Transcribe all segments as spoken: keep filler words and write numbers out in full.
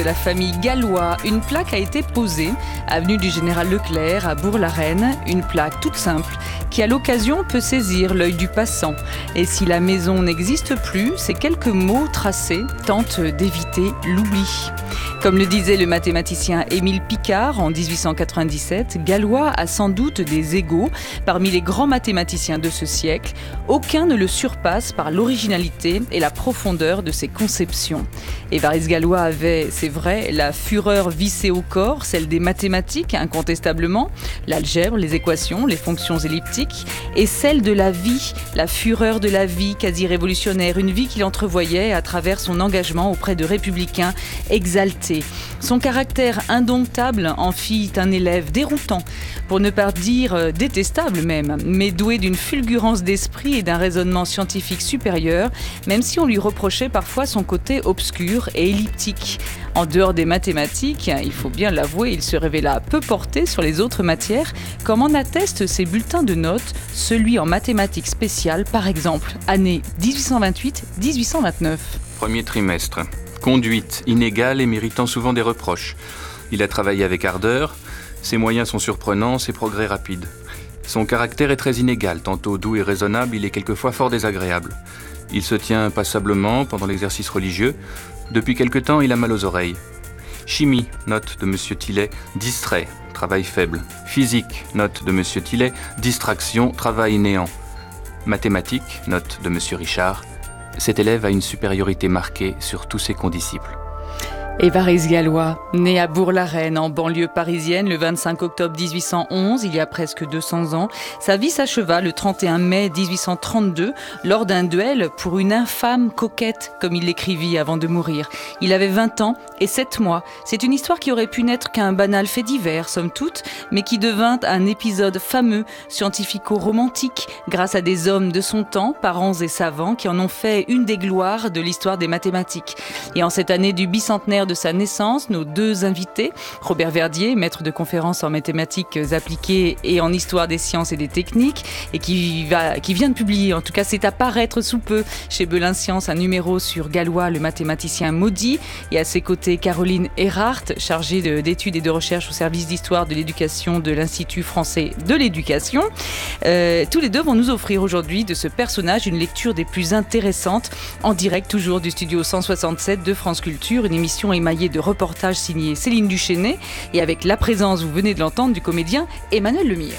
De la famille Gallois, une plaque a été posée, avenue du Général Leclerc à Bourg-la-Reine, une plaque toute simple qui à l'occasion peut saisir l'œil du passant. Et si la maison n'existe plus, ces quelques mots tracés tentent d'éviter l'oubli. Comme le disait le mathématicien Émile Picard en dix-huit cent quatre-vingt-dix-sept, Gallois a sans doute des égaux parmi les grands mathématiciens de ce siècle. Aucun ne le surpasse par l'originalité et la profondeur de ses conceptions. Évariste Galois avait, c'est vrai, la fureur vissée au corps, celle des mathématiques, incontestablement, l'algèbre, les équations, les fonctions elliptiques, et celle de la vie, la fureur de la vie quasi révolutionnaire, une vie qu'il entrevoyait à travers son engagement auprès de républicains exaltés. Son caractère indomptable en fit un élève déroutant, pour ne pas dire détestable même, mais doué d'une fulgurance d'esprit et d'un raisonnement scientifique supérieur, même si on lui reprochait parfois son côté obscur et elliptique. En dehors des mathématiques, il faut bien l'avouer, il se révéla peu porté sur les autres matières, comme en attestent ses bulletins de notes, celui en mathématiques spéciales, par exemple, année dix-huit cent vingt-huit dix-huit cent vingt-neuf. Premier trimestre. Conduite inégale et méritant souvent des reproches. Il a travaillé avec ardeur, ses moyens sont surprenants, ses progrès rapides. Son caractère est très inégal, tantôt doux et raisonnable, il est quelquefois fort désagréable. Il se tient passablement pendant l'exercice religieux. Depuis quelque temps, il a mal aux oreilles. Chimie, note de Monsieur Tillet, distrait, travail faible. Physique, note de Monsieur Tillet, distraction, travail néant. Mathématiques, note de Monsieur Richard, cet élève a une supériorité marquée sur tous ses condisciples. Évariste Galois, né à Bourg-la-Reine, en banlieue parisienne, le vingt-cinq octobre dix-huit cent onze, il y a presque deux cents ans. Sa vie s'acheva le trente et un mai dix-huit cent trente-deux, lors d'un duel pour une infâme coquette, comme il l'écrivit avant de mourir. Il avait vingt ans et sept mois. C'est une histoire qui aurait pu n'être qu'un banal fait divers, somme toute, mais qui devint un épisode fameux, scientifico-romantique, grâce à des hommes de son temps, parents et savants, qui en ont fait une des gloires de l'histoire des mathématiques. Et en cette année du bicentenaire de sa naissance, nos deux invités, Robert Verdier, maître de conférences en mathématiques appliquées et en histoire des sciences et des techniques, et qui, va, qui vient de publier, en tout cas c'est à paraître sous peu, chez Belin Science, un numéro sur Galois, le mathématicien maudit, et à ses côtés Caroline Erhardt, chargée de, d'études et de recherche au service d'histoire de l'éducation de l'Institut français de l'éducation. Euh, tous les deux vont nous offrir aujourd'hui de ce personnage une lecture des plus intéressantes, en direct toujours du studio cent soixante-sept de France Culture, une émission émaillée de reportages signés Céline Duchesnay et avec la présence, vous venez de l'entendre, du comédien Emmanuel Lemire.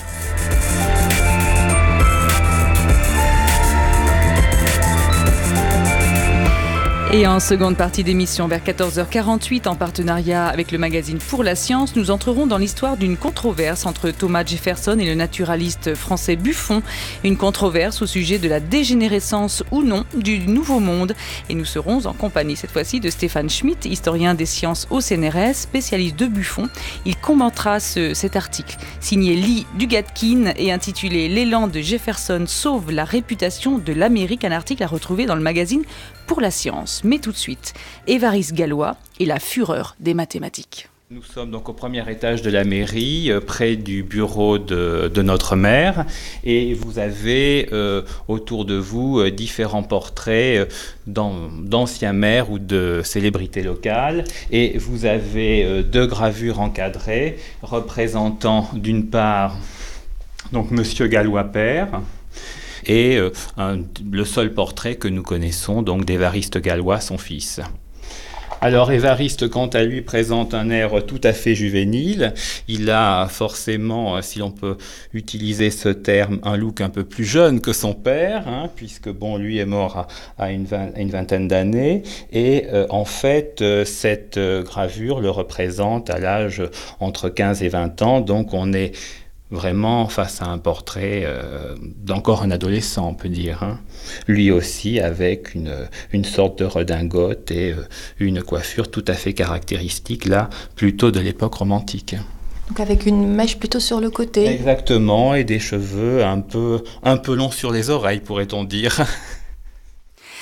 Et en seconde partie d'émission, vers quatorze heures quarante-huit, en partenariat avec le magazine Pour la Science, nous entrerons dans l'histoire d'une controverse entre Thomas Jefferson et le naturaliste français Buffon. Une controverse au sujet de la dégénérescence ou non du Nouveau Monde. Et nous serons en compagnie cette fois-ci de Stéphane Schmitt, historien des sciences au C N R S, spécialiste de Buffon. Il commentera ce, cet article, signé Lee Dugatkin et intitulé « L'élan de Jefferson sauve la réputation de l'Amérique », un article à retrouver dans le magazine Pour la Science. Mais tout de suite, Évariste Galois et la fureur des mathématiques. Nous sommes donc au premier étage de la mairie, euh, près du bureau de, de notre maire, et vous avez euh, autour de vous euh, différents portraits euh, d'an, d'anciens maires ou de célébrités locales, et vous avez euh, deux gravures encadrées représentant d'une part donc Monsieur Galois père, et euh, un, le seul portrait que nous connaissons donc d'Évariste Galois, son fils. Alors Évariste, quant à lui, présente un air tout à fait juvénile. Il a forcément, si l'on peut utiliser ce terme, un look un peu plus jeune que son père, hein, puisque bon, lui est mort à, à, une, vingt, à une vingtaine d'années. Et euh, en fait, euh, cette euh, gravure le représente à l'âge entre quinze et vingt ans. Donc on est vraiment face à un portrait euh, d'encore un adolescent, on peut dire. Hein. Lui aussi avec une, une sorte de redingote et euh, une coiffure tout à fait caractéristique, là, plutôt de l'époque romantique. Donc avec une mèche plutôt sur le côté. Exactement, et des cheveux un peu, un peu longs sur les oreilles, pourrait-on dire.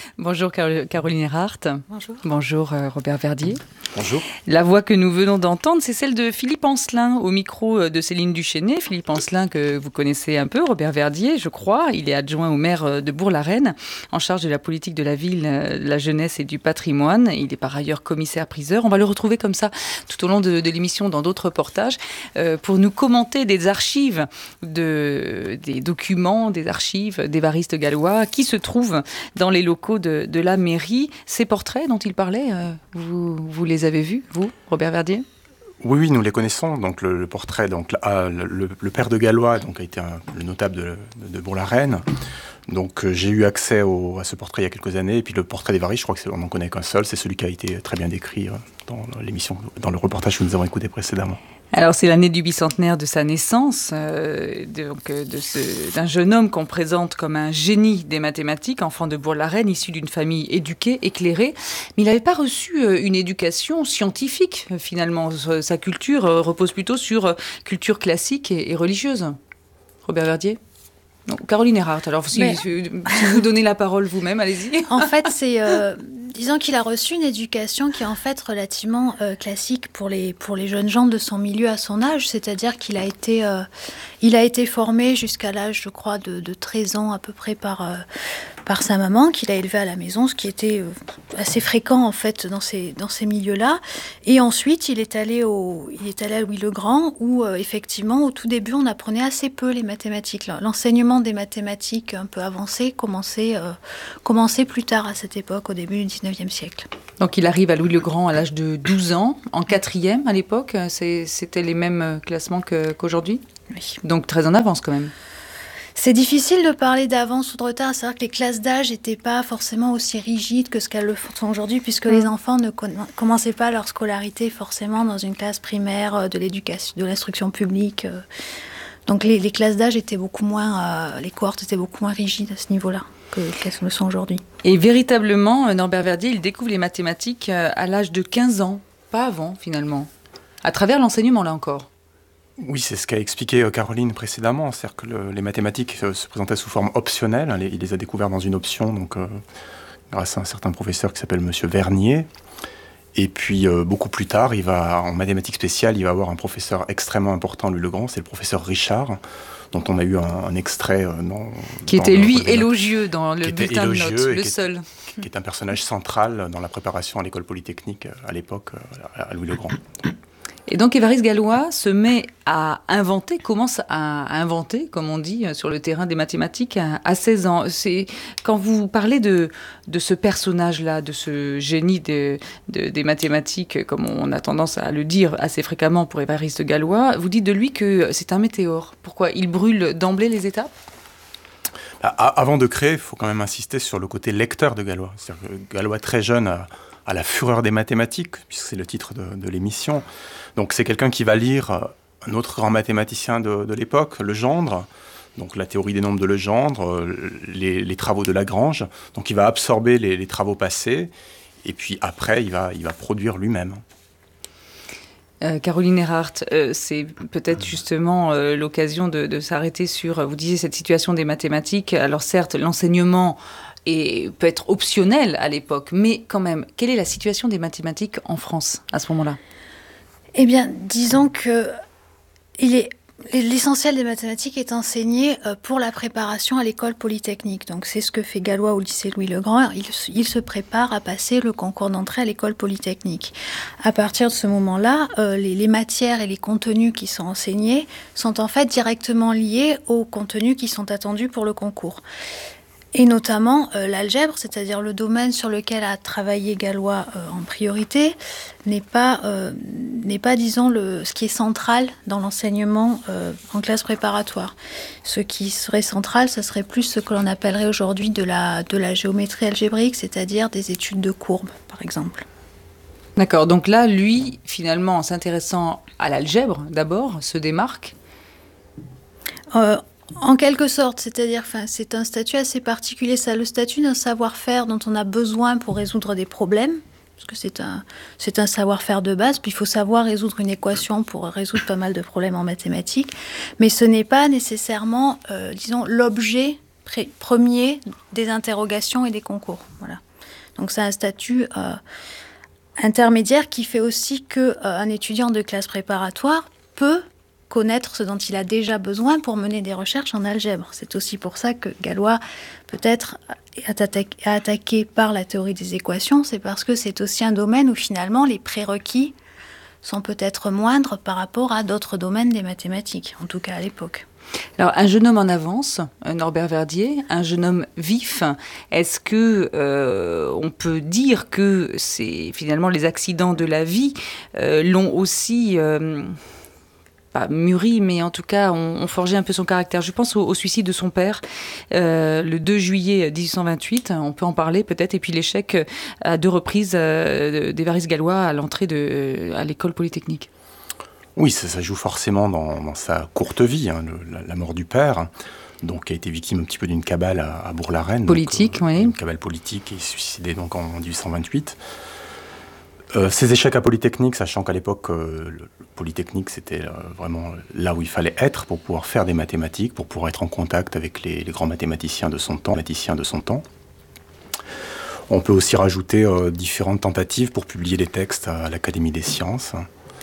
Bonjour Carol- Caroline Erhardt. Bonjour. Bonjour euh, Robert Verdier. Bonjour. La voix que nous venons d'entendre, c'est celle de Philippe Ancelin, au micro de Céline Duchesnay. Philippe Ancelin, que vous connaissez un peu, Robert Verdier, je crois. Il est adjoint au maire de Bourg-la-Reine, en charge de la politique de la ville, de la jeunesse et du patrimoine. Il est par ailleurs commissaire-priseur. On va le retrouver comme ça tout au long de, de l'émission dans d'autres reportages euh, pour nous commenter des archives, de, des documents, des archives d'Évariste Galois qui se trouvent dans les locaux de, de la mairie. Ces portraits dont il parlait, euh, vous, vous les avez vus, vous, Robert Verdier ? Oui, oui, nous les connaissons. Donc le, le portrait, donc ah, le, le père de Galois, donc a été un, le notable de, de, de Bourg-la-Reine. Donc euh, j'ai eu accès au, à ce portrait il y a quelques années. Et puis le portrait d'Évariste, je crois qu'on n'en connaît qu'un seul. C'est celui qui a été très bien décrit euh, dans l'émission, dans le reportage que nous avons écouté précédemment. Alors c'est l'année du bicentenaire de sa naissance, euh, donc de ce, d'un jeune homme qu'on présente comme un génie des mathématiques, enfant de Bourg-la-Reine, issu d'une famille éduquée, éclairée. Mais il n'avait pas reçu euh, une éducation scientifique finalement. Sa culture euh, repose plutôt sur euh, culture classique et, et religieuse. Robert Verdier ? Non, Caroline Erhardt, alors si, Mais... si vous donnez la parole vous-même, allez-y. En fait, c'est... Euh... Disons qu'il a reçu une éducation qui est en fait relativement euh, classique pour les, pour les jeunes gens de son milieu à son âge, c'est-à-dire qu'il a été, euh, il a été formé jusqu'à l'âge, je crois, de, de treize ans à peu près par, euh, par sa maman, qu'il a élevé à la maison, ce qui était euh, assez fréquent en fait dans ces, dans ces milieux-là. Et ensuite, il est allé, au, il est allé à Louis le Grand, où euh, effectivement, au tout début, on apprenait assez peu les mathématiques. L'enseignement des mathématiques un peu avancé commençait, euh, commençait plus tard à cette époque, au début du dix-neuvième siècle. Donc il arrive à Louis le Grand à l'âge de douze ans, en quatrième à l'époque. C'est, c'était les mêmes classements que, qu'aujourd'hui ? Oui. Donc très en avance quand même. C'est difficile de parler d'avance ou de retard. C'est vrai que les classes d'âge n'étaient pas forcément aussi rigides que ce qu'elles le sont aujourd'hui, puisque mmh. les enfants ne con- commençaient pas leur scolarité forcément dans une classe primaire de l'éducation, de l'instruction publique. Donc les, les classes d'âge étaient beaucoup moins, euh, les cohortes étaient beaucoup moins rigides à ce niveau-là que qu'elles le sont aujourd'hui. Et véritablement, Norbert Verdier, il découvre les mathématiques à l'âge de quinze ans, pas avant finalement, à travers l'enseignement là encore. Oui, c'est ce qu'a expliqué Caroline précédemment, c'est-à-dire que le, les mathématiques euh, se présentaient sous forme optionnelle. Il les a découvertes dans une option, donc euh, grâce à un certain professeur qui s'appelle Monsieur Vernier. Et puis euh, beaucoup plus tard, il va en mathématiques spéciales, il va avoir un professeur extrêmement important, Louis le Grand, c'est le professeur Richard, dont on a eu un, un extrait euh, dans, qui dans était le, lui dans élogieux dans le bulletin de notes, le qui seul, est, qui est un personnage central dans la préparation à l'école polytechnique à l'époque à Louis le Grand. Et donc Évariste Galois se met à inventer, commence à inventer, comme on dit, sur le terrain des mathématiques à, à seize ans. C'est, quand vous parlez de, de ce personnage-là, de ce génie de, de, des mathématiques, comme on a tendance à le dire assez fréquemment pour Évariste Galois, vous dites de lui que c'est un météore. Pourquoi ? Il brûle d'emblée les étapes ? Avant de créer, il faut quand même insister sur le côté lecteur de Galois. C'est-à-dire que Galois, très jeune, a, a la fureur des mathématiques, puisque c'est le titre de, de l'émission. Donc c'est quelqu'un qui va lire un autre grand mathématicien de, de l'époque, Legendre, donc la théorie des nombres de Legendre, les, les travaux de Lagrange. Donc il va absorber les, les travaux passés, et puis après, il va, il va produire lui-même. Euh, Caroline Erhardt, euh, c'est peut-être justement euh, l'occasion de, de s'arrêter sur, vous disiez, cette situation des mathématiques. Alors certes, l'enseignement est, peut être optionnel à l'époque, mais quand même, quelle est la situation des mathématiques en France à ce moment-là ? Eh bien, disons que il est, l'essentiel des mathématiques est enseigné pour la préparation à l'école polytechnique. Donc, c'est ce que fait Galois au lycée Louis le Grand. Il, il se prépare à passer le concours d'entrée à l'école polytechnique. À partir de ce moment-là, euh, les, les matières et les contenus qui sont enseignés sont en fait directement liés aux contenus qui sont attendus pour le concours. Et notamment euh, l'algèbre, c'est-à-dire le domaine sur lequel a travaillé Galois euh, en priorité, n'est pas, euh, n'est pas disons, le, ce qui est central dans l'enseignement euh, en classe préparatoire. Ce qui serait central, ce serait plus ce que l'on appellerait aujourd'hui de la, de la géométrie algébrique, c'est-à-dire des études de courbes, par exemple. D'accord, donc là, lui, finalement, en s'intéressant à l'algèbre, d'abord, se démarque euh, En quelque sorte, c'est-à-dire, enfin, c'est un statut assez particulier, ça, le statut d'un savoir-faire dont on a besoin pour résoudre des problèmes, parce que c'est un, c'est un savoir-faire de base, puis il faut savoir résoudre une équation pour résoudre pas mal de problèmes en mathématiques, mais ce n'est pas nécessairement, euh, disons, l'objet pré- premier des interrogations et des concours. Voilà. Donc c'est un statut euh, intermédiaire qui fait aussi qu'un euh, étudiant de classe préparatoire peut connaître ce dont il a déjà besoin pour mener des recherches en algèbre. C'est aussi pour ça que Galois peut-être est attaqué par la théorie des équations, c'est parce que c'est aussi un domaine où finalement les prérequis sont peut-être moindres par rapport à d'autres domaines des mathématiques, en tout cas à l'époque. Alors, un jeune homme en avance, Norbert Verdier, un jeune homme vif, est-ce que euh, on peut dire que c'est finalement les accidents de la vie euh, l'ont aussi... Euh, pas mûri, mais en tout cas, on, on forgeait un peu son caractère. Je pense au, au suicide de son père, euh, le deux juillet dix-huit cent vingt-huit, on peut en parler peut-être, et puis l'échec à deux reprises euh, d'Évariste Galois à l'entrée de, à l'école polytechnique. Oui, ça, ça joue forcément dans, dans sa courte vie, hein, le, la, la mort du père, donc qui a été victime un petit peu d'une cabale à, à Bourg-la-Reine. Politique, donc, euh, oui. Une cabale politique, et il s'est suicidé donc en dix-huit cent vingt-huit. Euh, ses échecs à Polytechnique, sachant qu'à l'époque, euh, le Polytechnique, c'était euh, vraiment là où il fallait être pour pouvoir faire des mathématiques, pour pouvoir être en contact avec les, les grands mathématiciens de son temps, mathématiciens de son temps. On peut aussi rajouter euh, différentes tentatives pour publier des textes à l'Académie des sciences.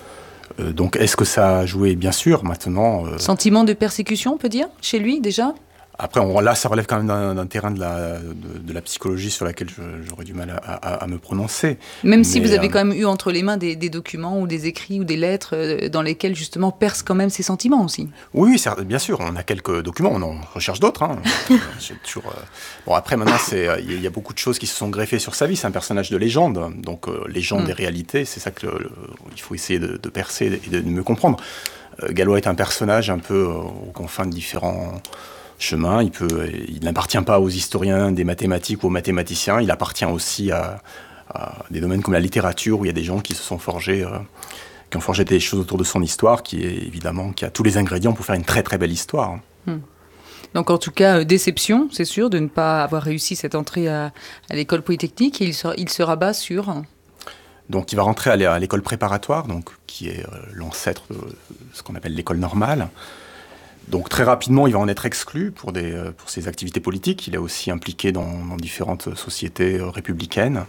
Euh, donc, est-ce que ça a joué? Bien sûr, maintenant... Euh... Sentiment de persécution, on peut dire, chez lui, déjà? Après, on, là, ça relève quand même d'un, d'un terrain de la, de, de la psychologie sur laquelle je, j'aurais du mal à, à, à me prononcer. Même Mais, si vous avez euh, quand même eu entre les mains des, des documents ou des écrits ou des lettres euh, dans lesquels, justement, percent quand même ses sentiments aussi. Oui, c'est, bien sûr, on a quelques documents, on en recherche d'autres. Hein. J'ai toujours, euh... Bon, après, maintenant, il euh, y, y a beaucoup de choses qui se sont greffées sur sa vie. C'est un personnage de légende. Donc, euh, légende mm. et réalité, c'est ça qu'il faut essayer de, de percer et de, de mieux comprendre. Euh, Galois est un personnage un peu euh, aux confins de différents... chemin, il peut, il n'appartient pas aux historiens des mathématiques ou aux mathématiciens, il appartient aussi à, à des domaines comme la littérature où il y a des gens qui se sont forgés, euh, qui ont forgé des choses autour de son histoire, qui est évidemment qui a tous les ingrédients pour faire une très très belle histoire. Hmm. Donc en tout cas, euh, déception, c'est sûr, de ne pas avoir réussi cette entrée à, à l'école polytechnique. Et il se, il se rabat sur... Donc il va rentrer à l'école préparatoire, donc, qui est euh, l'ancêtre de ce qu'on appelle l'école normale. Donc très rapidement, il va en être exclu pour, des, pour ses activités politiques. Il est aussi impliqué dans, dans différentes sociétés républicaines.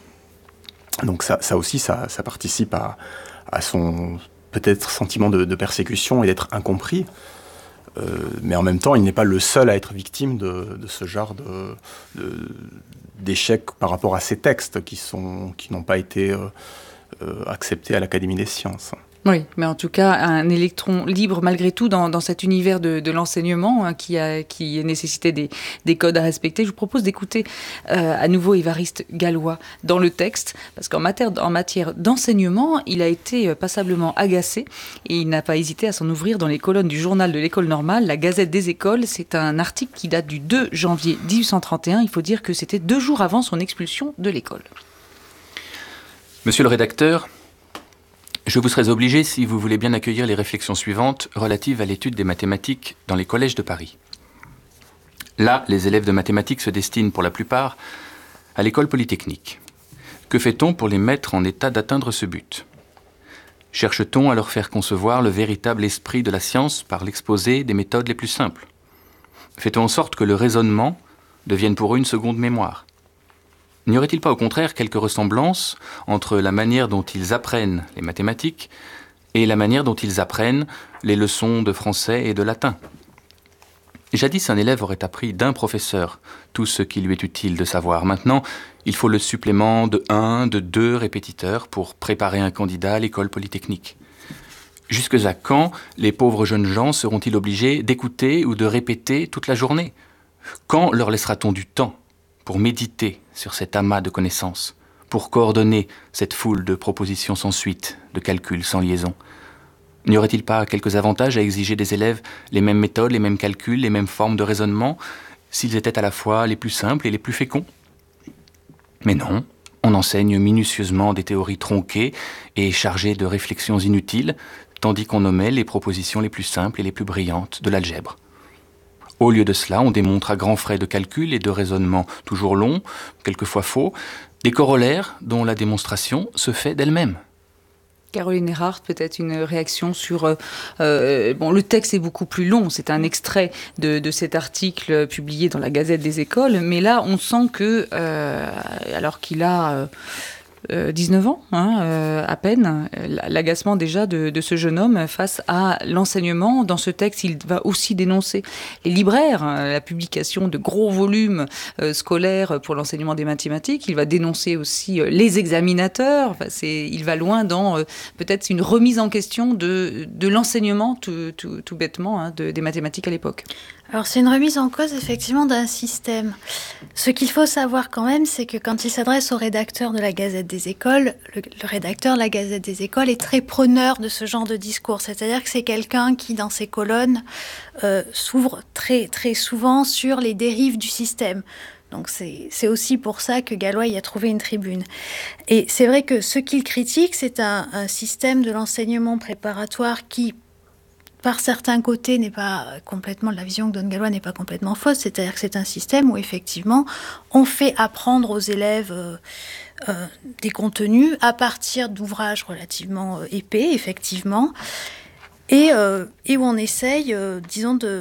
Donc ça, ça aussi, ça, ça participe à, à son peut-être sentiment de, de persécution et d'être incompris. Euh, mais en même temps, il n'est pas le seul à être victime de, de ce genre de, de, d'échecs par rapport à ces textes qui, sont, qui n'ont pas été euh, euh, acceptés à l'Académie des sciences. Oui, mais en tout cas, un électron libre malgré tout dans, dans cet univers de, de l'enseignement hein, qui, a, qui nécessitait des, des codes à respecter. Je vous propose d'écouter euh, à nouveau Évariste Galois dans le texte, parce qu'en matière, en matière d'enseignement, il a été passablement agacé et il n'a pas hésité à s'en ouvrir dans les colonnes du journal de l'école normale, la Gazette des écoles. C'est un article qui date du deux janvier dix-huit cent trente et un. Il faut dire que c'était deux jours avant son expulsion de l'école. Monsieur le rédacteur, je vous serais obligé si vous voulez bien accueillir les réflexions suivantes relatives à l'étude des mathématiques dans les collèges de Paris. Là, les élèves de mathématiques se destinent pour la plupart à l'école polytechnique. Que fait-on pour les mettre en état d'atteindre ce but? Cherche-t-on à leur faire concevoir le véritable esprit de la science par l'exposé des méthodes les plus simples? Fait-on en sorte que le raisonnement devienne pour eux une seconde mémoire? N'y aurait-il pas au contraire quelques ressemblances entre la manière dont ils apprennent les mathématiques et la manière dont ils apprennent les leçons de français et de latin? Jadis, un élève aurait appris d'un professeur tout ce qui lui est utile de savoir. Maintenant, il faut le supplément de un, de deux répétiteurs pour préparer un candidat à l'école polytechnique. Jusque à quand les pauvres jeunes gens seront-ils obligés d'écouter ou de répéter toute la journée? Quand leur laissera-t-on du temps pour méditer sur cet amas de connaissances, pour coordonner cette foule de propositions sans suite, de calculs sans liaison? N'y aurait-il pas quelques avantages à exiger des élèves les mêmes méthodes, les mêmes calculs, les mêmes formes de raisonnement, s'ils étaient à la fois les plus simples et les plus féconds? Mais non, on enseigne minutieusement des théories tronquées et chargées de réflexions inutiles, tandis qu'on nommait les propositions les plus simples et les plus brillantes de l'algèbre. Au lieu de cela, on démontre à grands frais de calcul et de raisonnement toujours longs, quelquefois faux, des corollaires dont la démonstration se fait d'elle-même. Caroline Erhardt, peut-être une réaction sur... Euh, bon, le texte est beaucoup plus long, c'est un extrait de, de cet article publié dans la Gazette des Écoles, mais là, on sent que, euh, alors qu'il a... Euh, Euh, dix-neuf ans, hein, euh, à peine, l'agacement déjà de, de ce jeune homme face à l'enseignement. Dans ce texte, il va aussi dénoncer les libraires, hein, la publication de gros volumes euh, scolaires pour l'enseignement des mathématiques. Il va dénoncer aussi euh, les examinateurs. Enfin, c'est, il va loin dans euh, peut-être une remise en question de, de l'enseignement, tout, tout, tout bêtement, hein, de, des mathématiques à l'époque. Alors c'est une remise en cause effectivement d'un système. Ce qu'il faut savoir quand même, c'est que quand il s'adresse au rédacteur de la Gazette des Écoles, le, le rédacteur de la Gazette des Écoles est très preneur de ce genre de discours. C'est-à-dire que c'est quelqu'un qui, dans ses colonnes, euh, s'ouvre très, très souvent sur les dérives du système. Donc c'est, c'est aussi pour ça que Gallois y a trouvé une tribune. Et c'est vrai que ce qu'il critique, c'est un, un système de l'enseignement préparatoire qui, par certains côtés, n'est pas complètement, la vision que donne Gallois n'est pas complètement fausse, c'est-à-dire que c'est un système où effectivement on fait apprendre aux élèves euh, euh, des contenus à partir d'ouvrages relativement euh, épais, effectivement, et, euh, et où on essaye, euh, disons, de,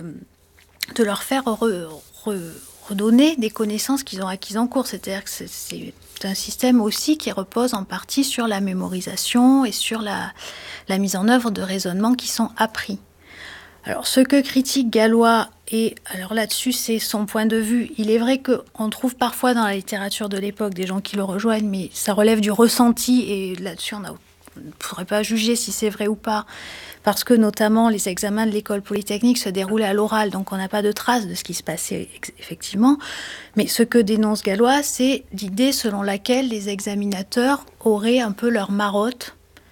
de leur faire re, re, redonner des connaissances qu'ils ont acquises en cours, c'est-à-dire que c'est, c'est un système aussi qui repose en partie sur la mémorisation et sur la, la mise en œuvre de raisonnements qui sont appris. Alors, ce que critique Gallois, et alors là-dessus, c'est son point de vue. Il est vrai qu'on trouve parfois dans la littérature de l'époque des gens qui le rejoignent, mais ça relève du ressenti, et là-dessus, on ne pourrait pas juger si c'est vrai ou pas, parce que notamment les examens de l'école polytechnique se déroulaient à l'oral, donc on n'a pas de traces de ce qui se passait effectivement. Mais ce que dénonce Gallois, c'est l'idée selon laquelle les examinateurs auraient un peu leur marotte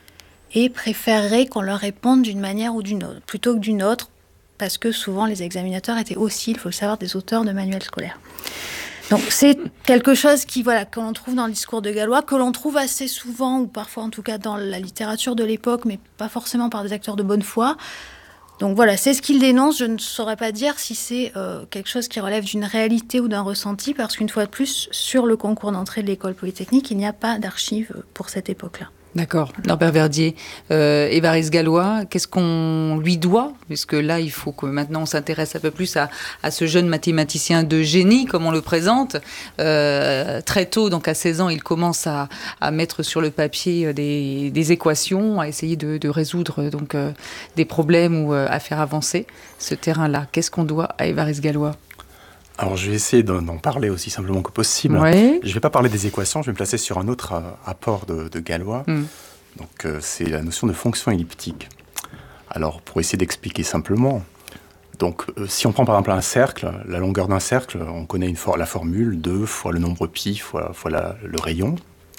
et préféreraient qu'on leur réponde d'une manière ou d'une autre, plutôt que d'une autre, parce que souvent les examinateurs étaient aussi, il faut le savoir, des auteurs de manuels scolaires. Donc c'est quelque chose qui, voilà, que l'on trouve dans le discours de Gallois, que l'on trouve assez souvent, ou parfois en tout cas dans la littérature de l'époque, mais pas forcément par des acteurs de bonne foi. Donc voilà, c'est ce qu'il dénonce. Je ne saurais pas dire si c'est euh, quelque chose qui relève d'une réalité ou d'un ressenti, parce qu'une fois de plus, sur le concours d'entrée de l'école polytechnique, il n'y a pas d'archives pour cette époque-là. D'accord. Norbert Verdier, euh, Évariste Gallois, qu'est-ce qu'on lui doit ? Puisque là, il faut que maintenant on s'intéresse un peu plus à, à ce jeune mathématicien de génie, comme on le présente. Euh, très tôt, donc à seize ans, il commence à, à mettre sur le papier des, des équations, à essayer de, de résoudre donc, euh, des problèmes ou euh, à faire avancer ce terrain-là. Qu'est-ce qu'on doit à Évariste Gallois ? Alors, je vais essayer d'en, d'en parler aussi simplement que possible. Ouais. Je ne vais pas parler des équations, je vais me placer sur un autre euh, apport de, de Gallois. Mm. Donc, euh, c'est la notion de fonction elliptique. Alors, pour essayer d'expliquer simplement, donc, euh, si on prend par exemple un cercle, la longueur d'un cercle, on connaît une for- la formule deux fois le nombre pi fois, fois la, le rayon.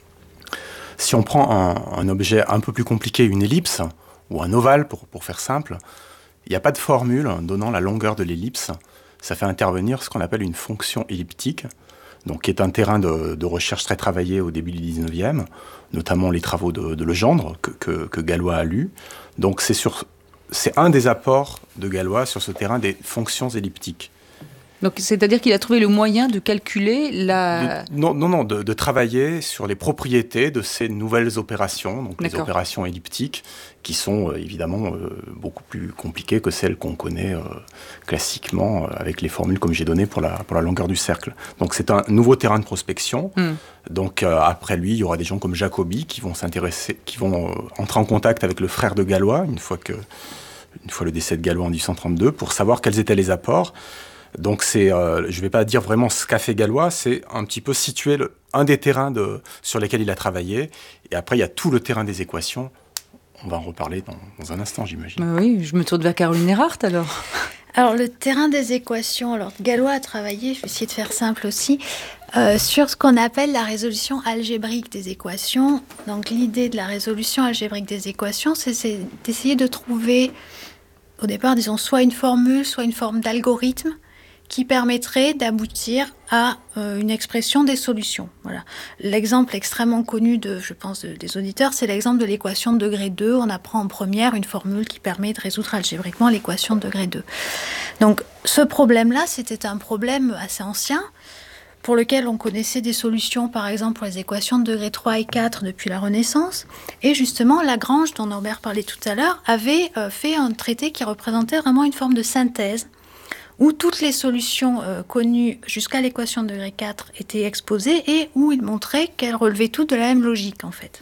Si on prend un, un objet un peu plus compliqué, une ellipse, ou un ovale, pour, pour faire simple, il n'y a pas de formule donnant la longueur de l'ellipse. Ça fait intervenir ce qu'on appelle une fonction elliptique, donc qui est un terrain de, de recherche très travaillé au début du dix-neuvième, notamment les travaux de, de Legendre, que, que, que Gallois a lus. Donc c'est, sur, c'est un des apports de Gallois sur ce terrain des fonctions elliptiques. Donc, c'est-à-dire qu'il a trouvé le moyen de calculer la... De, non, non, non de, de travailler sur les propriétés de ces nouvelles opérations, donc D'accord. les opérations elliptiques, qui sont euh, évidemment euh, beaucoup plus compliquées que celles qu'on connaît euh, classiquement, euh, avec les formules comme j'ai données pour la, pour la longueur du cercle. Donc c'est un nouveau terrain de prospection. Mm. Donc euh, après lui, il y aura des gens comme Jacobi qui vont s'intéresser, qui vont euh, entrer en contact avec le frère de Gallois, une fois, que, une fois le décès de Gallois en dix-huit cent trente-deux, pour savoir quels étaient les apports. Donc, c'est, euh, je ne vais pas dire vraiment ce qu'a fait Gallois, c'est un petit peu situer le, un des terrains de, sur lesquels il a travaillé. Et après, il y a tout le terrain des équations. On va en reparler dans, dans un instant, j'imagine. Bah oui, je me tourne vers Caroline Erhardt, alors. Alors, le terrain des équations, alors Gallois a travaillé, je vais essayer de faire simple aussi, euh, sur ce qu'on appelle la résolution algébrique des équations. Donc, l'idée de la résolution algébrique des équations, c'est, c'est d'essayer de trouver, au départ, disons, soit une formule, soit une forme d'algorithme, qui permettrait d'aboutir à euh, une expression des solutions. Voilà. L'exemple extrêmement connu, de, je pense, de, des auditeurs, c'est l'exemple de l'équation de degré deux. On apprend en première une formule qui permet de résoudre algébriquement l'équation de degré deux. Donc, ce problème-là, c'était un problème assez ancien, pour lequel on connaissait des solutions, par exemple pour les équations de degré trois et quatre depuis la Renaissance. Et justement, Lagrange, dont Norbert parlait tout à l'heure, avait euh, fait un traité qui représentait vraiment une forme de synthèse, où toutes les solutions euh, connues jusqu'à l'équation de degré quatre étaient exposées et où il montrait qu'elles relevaient toutes de la même logique, en fait.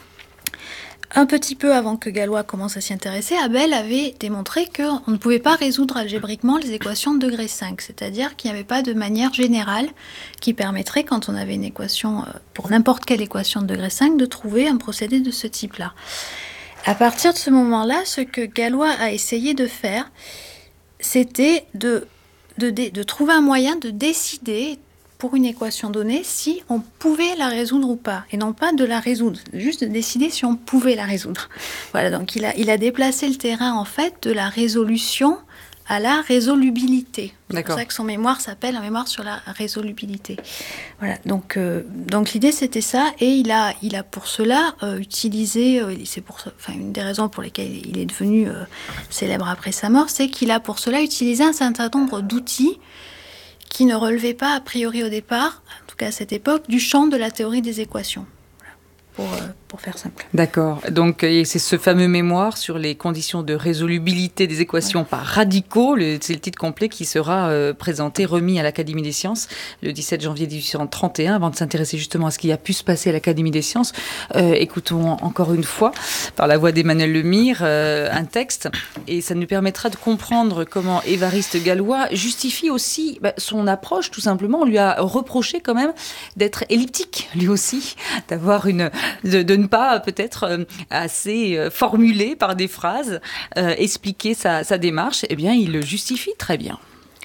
Un petit peu avant que Galois commence à s'y intéresser, Abel avait démontré qu'on ne pouvait pas résoudre algébriquement les équations de degré cinq, c'est-à-dire qu'il n'y avait pas de manière générale qui permettrait, quand on avait une équation, pour n'importe quelle équation de degré cinq, de trouver un procédé de ce type-là. À partir de ce moment-là, ce que Galois a essayé de faire, c'était de, de, de, de trouver un moyen de décider pour une équation donnée si on pouvait la résoudre ou pas, et non pas de la résoudre, juste de décider si on pouvait la résoudre. Voilà, donc il a, il a déplacé le terrain en fait de la résolution à la résolubilité. C'est pour ça que son mémoire s'appelle un mémoire sur la résolubilité. Voilà, donc, euh, donc l'idée c'était ça, et il a, il a pour cela euh, utilisé, euh, c'est pour ça, enfin, une des raisons pour lesquelles il est devenu euh, célèbre après sa mort, c'est qu'il a pour cela utilisé un certain nombre d'outils qui ne relevait pas a priori au départ, en tout cas à cette époque, du champ de la théorie des équations. Pour, euh, pour faire simple. D'accord. Donc, c'est ce fameux mémoire sur les conditions de résolubilité des équations ouais. par radicaux, le, c'est le titre complet qui sera euh, présenté, remis à l'Académie des sciences le dix-sept janvier dix-huit cent trente et un. Avant de s'intéresser justement à ce qui a pu se passer à l'Académie des sciences, euh, écoutons encore une fois, par la voix d'Emmanuel Lemire, euh, un texte, et ça nous permettra de comprendre comment Évariste Galois justifie aussi bah, son approche, tout simplement. On lui a reproché quand même d'être elliptique, lui aussi, d'avoir une... De, de ne pas peut-être euh, assez euh, formuler par des phrases, euh, expliquer sa, sa démarche, eh bien il le justifie très bien.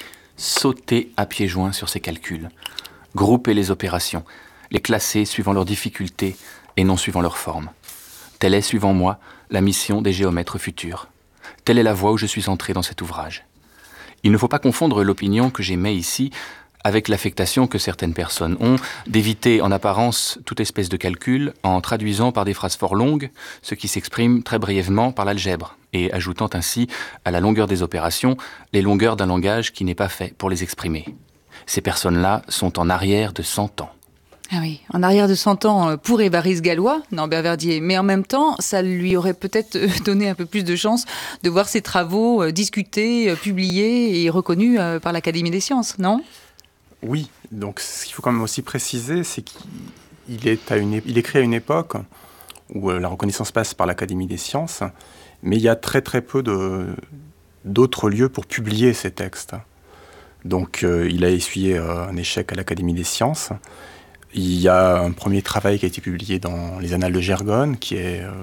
Sauter à pieds joints sur ses calculs, grouper les opérations, les classer suivant leur difficulté et non suivant leur forme. Telle est, suivant moi, la mission des géomètres futurs. Telle est la voie où je suis entré dans cet ouvrage. Il ne faut pas confondre l'opinion que j'émets ici avec l'affectation que certaines personnes ont d'éviter en apparence toute espèce de calcul en traduisant par des phrases fort longues ce qui s'exprime très brièvement par l'algèbre et ajoutant ainsi à la longueur des opérations les longueurs d'un langage qui n'est pas fait pour les exprimer. Ces personnes-là sont en arrière de cent ans. Ah oui, en arrière de cent ans pour Évariste Galois, Norbert Verdier, mais en même temps, ça lui aurait peut-être donné un peu plus de chance de voir ses travaux discutés, publiés et reconnus par l'Académie des sciences, non ? Oui, donc ce qu'il faut quand même aussi préciser, c'est qu'il est, à une, il est créé à une époque où la reconnaissance passe par l'Académie des sciences, mais il y a très très peu de, d'autres lieux pour publier ces textes. Donc euh, il a essuyé euh, un échec à l'Académie des sciences. Il y a un premier travail qui a été publié dans les Annales de Gergonne, qui est euh,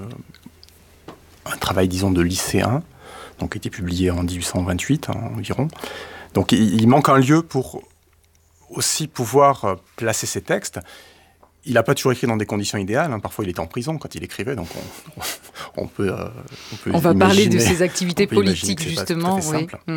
un travail, disons, de lycéen, donc qui a été publié en dix-huit cent vingt-huit hein, environ. Donc il, il manque un lieu pour aussi pouvoir placer ses textes. Il n'a pas toujours écrit dans des conditions idéales. Hein. Parfois, il était en prison quand il écrivait, donc on, on, peut, euh, on peut. On va parler de ses activités politiques, justement. Oui. Mmh.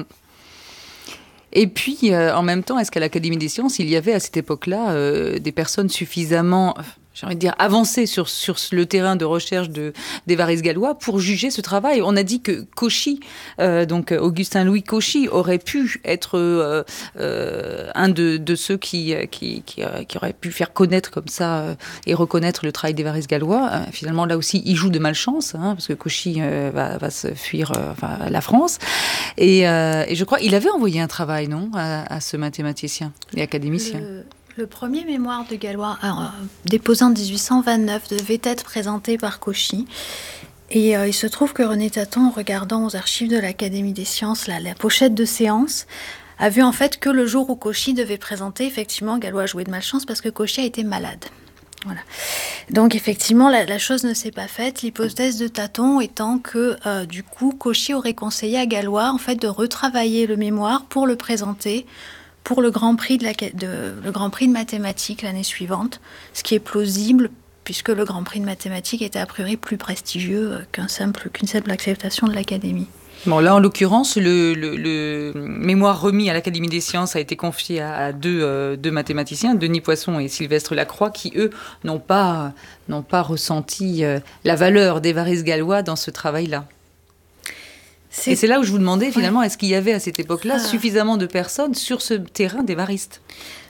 Et puis, euh, en même temps, est-ce qu'à l'Académie des sciences, il y avait à cette époque-là euh, des personnes suffisamment, j'ai envie de dire, avancées sur, sur le terrain de recherche de, d'Évariste Galois pour juger ce travail ? On a dit que Cauchy, euh, donc Augustin-Louis Cauchy, aurait pu être euh, euh, un de, de ceux qui, qui, qui, euh, qui auraient pu faire connaître comme ça euh, et reconnaître le travail d'Évariste Galois. Euh, finalement, là aussi, il joue de malchance, hein, parce que Cauchy euh, va, va se fuir euh, enfin, la France. Et, euh, et je crois qu'il avait envoyé un travail, non, à, à ce mathématicien et académicien. Le... Le premier mémoire de Galois, alors, déposé en dix-huit cent vingt-neuf, devait être présenté par Cauchy. Et euh, il se trouve que René Taton, en regardant aux archives de l'Académie des sciences la, la pochette de séance, a vu en fait que le jour où Cauchy devait présenter, effectivement, Galois a joué de malchance parce que Cauchy a été malade. Voilà. Donc effectivement, la, la chose ne s'est pas faite. L'hypothèse de Taton étant que, euh, du coup, Cauchy aurait conseillé à Galois en fait, de retravailler le mémoire pour le présenter pour le Grand Prix de, la, de, le Grand Prix de mathématiques l'année suivante, ce qui est plausible, puisque le Grand Prix de mathématiques était a priori plus prestigieux qu'un simple, qu'une simple acceptation de l'Académie. Bon, là, en l'occurrence, le, le, le mémoire remis à l'Académie des sciences a été confié à, à deux, euh, deux mathématiciens, Denis Poisson et Sylvestre Lacroix, qui, eux, n'ont pas, n'ont pas ressenti euh, la valeur d'Évariste Galois dans ce travail-là. C'est... Et c'est là où je vous demandais, finalement, ouais. Est-ce qu'il y avait à cette époque-là ah. suffisamment de personnes sur ce terrain d'Évariste ?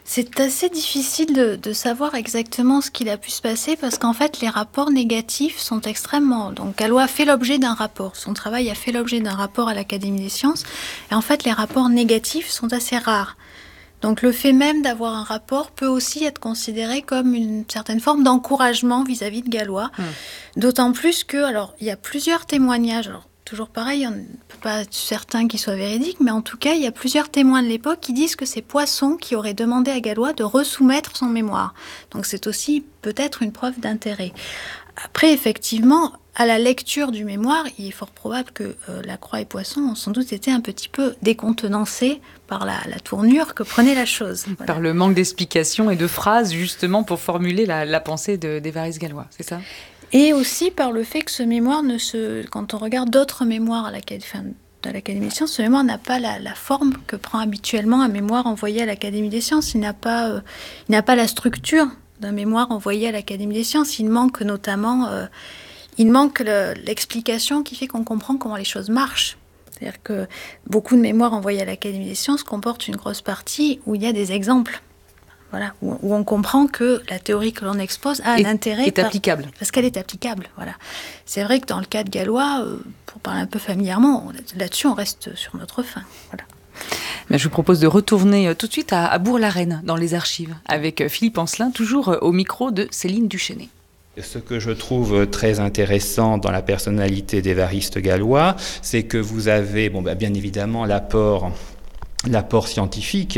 C'est assez difficile de, de savoir exactement ce qu'il a pu se passer parce qu'en fait, les rapports négatifs sont extrêmement... Donc, Gallois a fait l'objet d'un rapport. Son travail a fait l'objet d'un rapport à l'Académie des sciences. Et en fait, les rapports négatifs sont assez rares. Donc, le fait même d'avoir un rapport peut aussi être considéré comme une certaine forme d'encouragement vis-à-vis de Gallois. Mmh. D'autant plus que, alors, il y a plusieurs témoignages. Alors, toujours pareil, on ne peut pas être certain qu'ils soient véridiques, mais en tout cas, il y a plusieurs témoins de l'époque qui disent que c'est Poisson qui aurait demandé à Gallois de resoumettre son mémoire. Donc c'est aussi peut-être une preuve d'intérêt. Après, effectivement, à la lecture du mémoire, il est fort probable que euh, Lacroix et Poisson ont sans doute été un petit peu décontenancés par la, la tournure que prenait la chose. Voilà. Par le manque d'explications et de phrases, justement, pour formuler la, la pensée de, d'Évariste Gallois, c'est ça ? Et aussi par le fait que ce mémoire ne se... Quand on regarde d'autres mémoires à l'Académie, enfin, de l'Académie des sciences, ce mémoire n'a pas la, la forme que prend habituellement un mémoire envoyé à l'Académie des sciences. Il n'a pas, euh, il n'a pas la structure d'un mémoire envoyé à l'Académie des sciences. Il manque notamment... Euh, il manque le, l'explication qui fait qu'on comprend comment les choses marchent. C'est-à-dire que beaucoup de mémoires envoyées à l'Académie des sciences comportent une grosse partie où il y a des exemples. Voilà, où, où on comprend que la théorie que l'on expose a un est, intérêt. Est par, applicable. Parce qu'elle est applicable, voilà. C'est vrai que dans le cas de Gallois, euh, pour parler un peu familièrement, là-dessus, on reste sur notre faim. Voilà. Mais je vous propose de retourner tout de suite à, à Bourg-la-Reine, dans les archives, avec Philippe Ancelin, toujours au micro de Céline Duchesnay. Ce que je trouve très intéressant dans la personnalité d'Évariste Gallois, c'est que vous avez, bon, bah, bien évidemment, l'apport... l'apport scientifique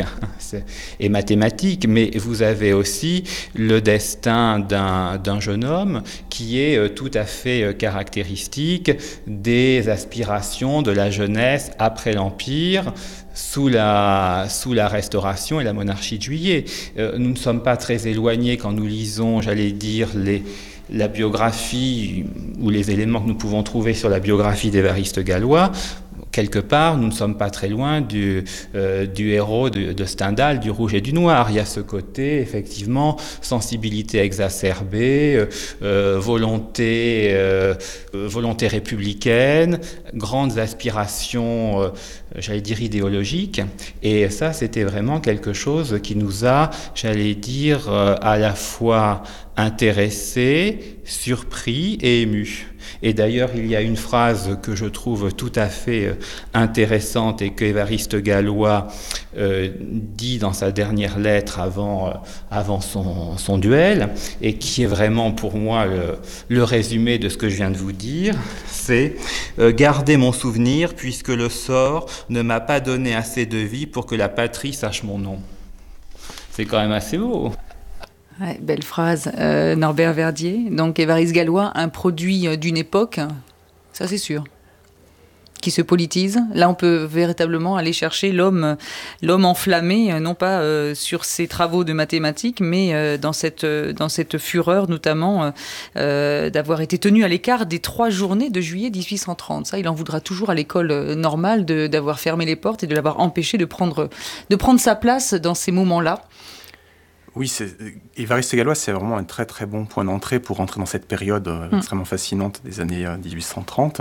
et mathématique, mais vous avez aussi le destin d'un, d'un jeune homme qui est tout à fait caractéristique des aspirations de la jeunesse après l'Empire, sous la, sous la Restauration et la monarchie de Juillet. Euh, nous ne sommes pas très éloignés quand nous lisons, j'allais dire, les... la biographie ou les éléments que nous pouvons trouver sur la biographie d'Évariste Gallois. Quelque part, nous ne sommes pas très loin du, euh, du héros de, de Stendhal, du Rouge et du Noir. Il y a ce côté, effectivement, sensibilité exacerbée, euh, volonté, euh, volonté républicaine, grandes aspirations, euh, j'allais dire, idéologiques. Et ça, c'était vraiment quelque chose qui nous a, j'allais dire, euh, à la fois intéressés, surpris et émus. Et d'ailleurs, il y a une phrase que je trouve tout à fait intéressante et qu'Évariste Gallois euh, dit dans sa dernière lettre avant, euh, avant son, son duel, et qui est vraiment pour moi le, le résumé de ce que je viens de vous dire, c'est euh, « Gardez mon souvenir puisque le sort ne m'a pas donné assez de vie pour que la patrie sache mon nom. » C'est quand même assez beau. Ouais, belle phrase. Euh, Norbert Verdier. Donc, Évariste Gallois, un produit d'une époque, ça c'est sûr, qui se politise. Là, on peut véritablement aller chercher l'homme, l'homme enflammé, non pas euh, sur ses travaux de mathématiques, mais euh, dans, cette, euh, dans cette fureur, notamment, euh, d'avoir été tenu à l'écart des trois journées de juillet dix-huit cent trente. Ça, il en voudra toujours à l'école normale de, d'avoir fermé les portes et de l'avoir empêché de prendre, de prendre sa place dans ces moments-là. Oui, c'est, Évariste Gallois, c'est vraiment un très très bon point d'entrée pour entrer dans cette période euh, mmh. extrêmement fascinante des années euh, dix-huit cent trente.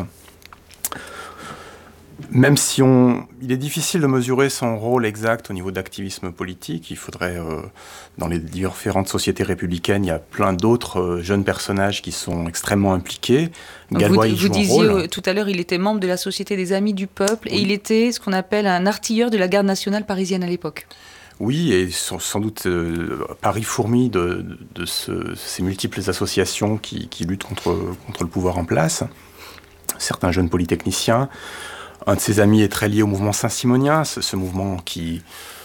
Même si on, il est difficile de mesurer son rôle exact au niveau d'activisme politique, il faudrait, euh, dans les différentes sociétés républicaines, il y a plein d'autres euh, jeunes personnages qui sont extrêmement impliqués. Gallois, vous, il joue vous un disiez rôle. Tout à l'heure, il était membre de la Société des Amis du Peuple, oui. Et il était ce qu'on appelle un artilleur de la garde nationale parisienne à l'époque. Oui, et sans, sans doute euh, Paris fourmille de, de, de ce, ces multiples associations qui, qui luttent contre, contre le pouvoir en place. Certains jeunes polytechniciens. Un de ses amis est très lié au mouvement saint-simonien, ce, ce mouvement qui,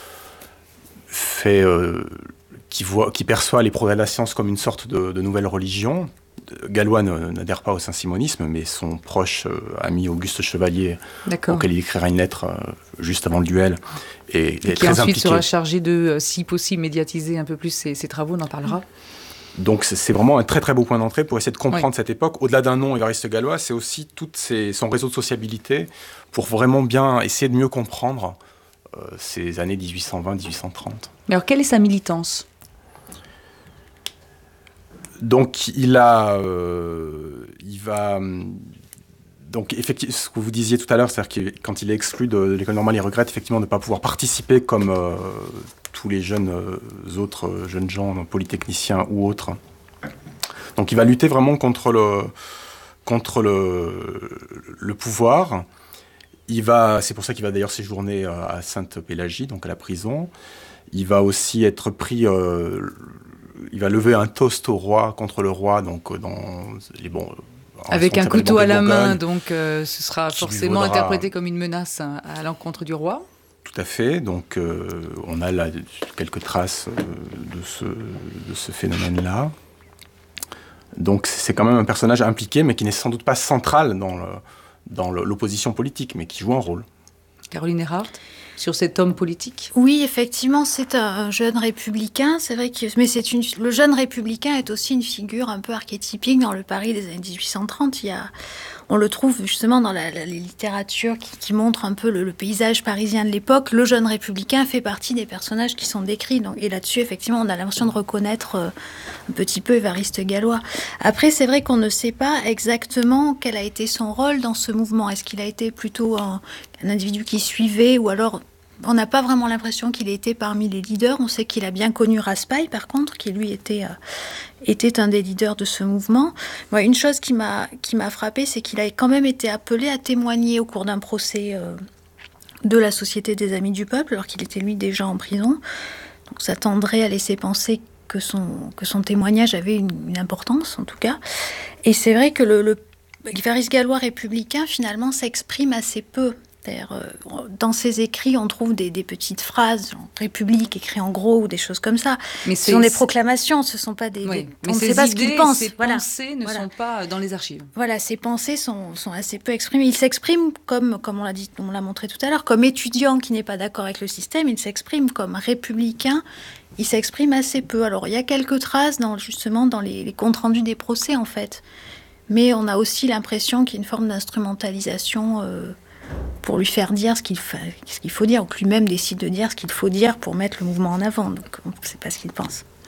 fait, euh, qui, voit, qui perçoit les progrès de la science comme une sorte de, de nouvelle religion. Gallois ne, n'adhère pas au saint-simonisme, mais son proche euh, ami Auguste Chevalier, D'accord. auquel il écrira une lettre euh, juste avant le duel, et, et est qui très ensuite impliqué. Sera chargé de, euh, si possible, médiatiser un peu plus ses, ses travaux, on en parlera. Donc c'est, c'est vraiment un très très beau point d'entrée pour essayer de comprendre oui. cette époque. Au-delà d'un nom, Évariste Gallois, c'est aussi tout ses, son réseau de sociabilité pour vraiment bien essayer de mieux comprendre euh, ces années dix-huit cent vingt dix-huit cent trente. Mais alors quelle est sa militance ? Donc il a, euh, il va donc, effectivement, ce que vous disiez tout à l'heure, c'est-à-dire que quand il est exclu de l'école normale, il regrette effectivement de ne pas pouvoir participer comme euh, tous les jeunes euh, autres euh, jeunes gens, polytechniciens ou autres. Donc, il va lutter vraiment contre le, contre le, le pouvoir. Il va, c'est pour ça qu'il va d'ailleurs séjourner à Sainte-Pélagie, donc à la prison. Il va aussi être pris... Euh, il va lever un toast au roi, contre le roi, donc dans les bons... Avec un couteau à la main, donc euh, ce sera forcément vaudra... interprété comme une menace à, à l'encontre du roi. Tout à fait, donc euh, on a là quelques traces euh, de, ce, de ce phénomène-là. Donc c'est quand même un personnage impliqué, mais qui n'est sans doute pas central dans, le, dans le, l'opposition politique, mais qui joue un rôle. Caroline Erhardt, sur cet homme politique? Oui, effectivement, c'est un jeune républicain. C'est vrai que, mais c'est une, le jeune républicain est aussi une figure un peu archétypique dans le Paris des années dix-huit cent trente. Il y a, on le trouve justement dans la, la littérature qui, qui montre un peu le, le paysage parisien de l'époque. Le jeune républicain fait partie des personnages qui sont décrits. Donc, et là-dessus, effectivement, on a l'impression de reconnaître euh, un petit peu Évariste Galois. Après, c'est vrai qu'on ne sait pas exactement quel a été son rôle dans ce mouvement. Est-ce qu'il a été plutôt un, un individu qui suivait, ou alors on n'a pas vraiment l'impression qu'il était parmi les leaders. On sait qu'il a bien connu Raspail, par contre, qui lui était, euh, était un des leaders de ce mouvement. Moi, une chose qui m'a, qui m'a frappée, c'est qu'il a quand même été appelé à témoigner au cours d'un procès euh, de la Société des Amis du Peuple, alors qu'il était lui déjà en prison. Donc ça tendrait à laisser penser que son, que son témoignage avait une, une importance, en tout cas. Et c'est vrai que le, le Évariste Galois républicain, finalement, s'exprime assez peu. Dans ses écrits, on trouve des, des petites phrases, genre « République » écrit en gros, ou des choses comme ça. Mais ce sont des proclamations, ce ne sont pas des... Oui, des mais on ne sait pas idées, ce qu'il pense. Ses voilà. pensées ne voilà. sont pas dans les archives. Voilà, ses pensées sont, sont assez peu exprimées. Il s'exprime comme, comme on l'a dit, on l'a montré tout à l'heure, comme étudiant qui n'est pas d'accord avec le système. Il s'exprime comme républicain. Il s'exprime assez peu. Alors, il y a quelques traces, dans, justement, dans les, les comptes rendus des procès, en fait. Mais on a aussi l'impression qu'il y a une forme d'instrumentalisation... Euh, pour lui faire dire ce qu'il, fa- ce qu'il faut dire, ou que lui-même décide de dire ce qu'il faut dire pour mettre le mouvement en avant. Donc on ne sait pas ce qu'il pense.